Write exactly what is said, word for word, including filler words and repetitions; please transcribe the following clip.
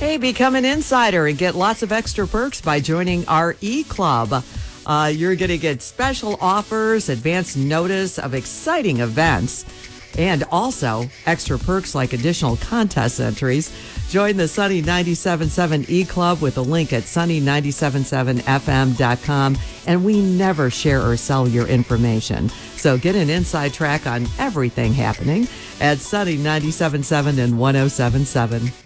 Hey, become an insider and get lots of extra perks by joining our e-club. Uh, you're going to get special offers, advance notice of exciting events, and also extra perks like additional contest entries. Join the Sunny ninety-seven point seven e-club with a link at sunny nine seven seven f m dot com. And we never share or sell your information. So get an inside track on everything happening at Sunny ninety-seven point seven and one oh seven point seven.